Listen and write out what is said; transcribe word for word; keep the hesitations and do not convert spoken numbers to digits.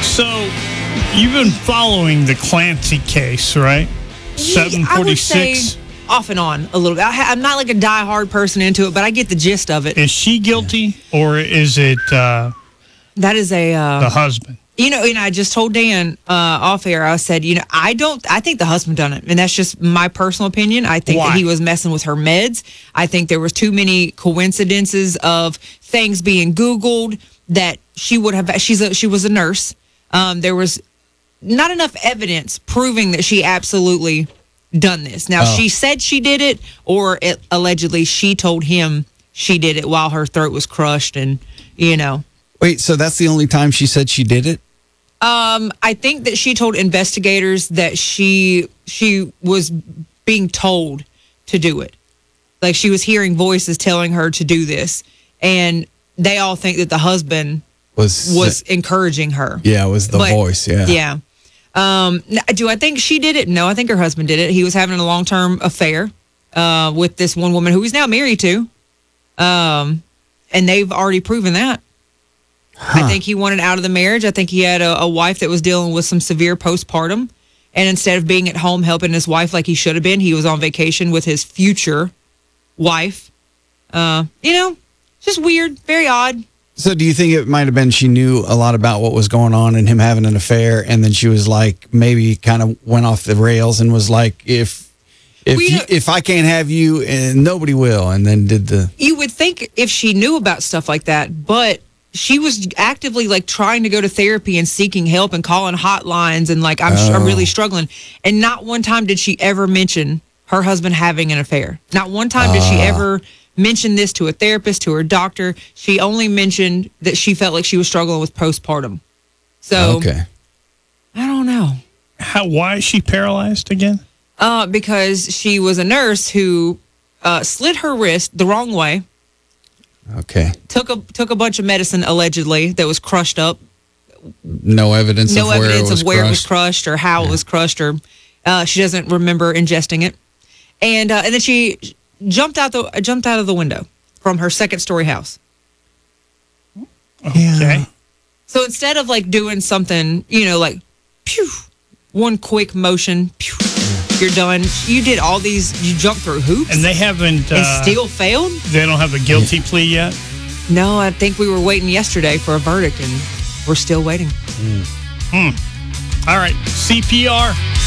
So, you've been following the Clancy case, right? seven forty-six. Off and on a little bit. I ha- I'm not like a die-hard person into it, but I get the gist of it. Is she guilty, or is it uh, that is a uh, the husband? You know, and I just told Dan uh, off air. I said, you know, I don't. I think the husband done it, and that's just my personal opinion. I think Why? that he was messing with her meds. I think there was too many coincidences of things being Googled that she would have. She's a she was a nurse. Um, there was not enough evidence proving that she absolutely done this. Now, Oh. she said she did it, or it, allegedly she told him she did it while her throat was crushed, and you know. Wait, so that's the only time she said she did it? Um, I think that she told investigators that she she was being told to do it. Like she was hearing voices telling her to do this, and they all think that the husband Was was encouraging her. Yeah, it was the But, voice, yeah. Yeah. Um, n- do I think she did it? No, I think her husband did it. He was having a long-term affair uh, with this one woman who he's now married to. Um, and they've already proven that. I think he wanted out of the marriage. I think he had a, a wife that was dealing with some severe postpartum. And instead of being at home helping his wife like he should have been, he was on vacation with his future wife. Uh, you know, just weird, very odd. So do you think it might have been she knew a lot about what was going on and him having an affair, and then she was like, maybe kind of went off the rails and was like, if if We- you, if I can't have you, and nobody will, and then did the You would think if she knew about stuff like that, but she was actively like trying to go to therapy and seeking help and calling hotlines and like, I'm, I'm really struggling. And not one time did she ever mention her husband having an affair. Not one time did she ever mention this to a therapist, to her doctor. She only mentioned that she felt like she was struggling with postpartum. So okay. I don't know. How? Why is she paralyzed again? Uh, because she was a nurse who uh, slit her wrist the wrong way. Okay. Took a took a bunch of medicine allegedly that was crushed up. No evidence No of where evidence it was of where crushed. it was crushed or how it was crushed, or uh, she doesn't remember ingesting it. And uh, and then she jumped out the jumped out of the window from her second story house. Okay. So instead of like doing something, you know, like pew, one quick motion, pew, you're done. You did all these. You jumped through hoops And they haven't. and Uh, still failed. they don't have a guilty plea yet. No, I think we were waiting yesterday for a verdict, and we're still waiting. All right. C P R.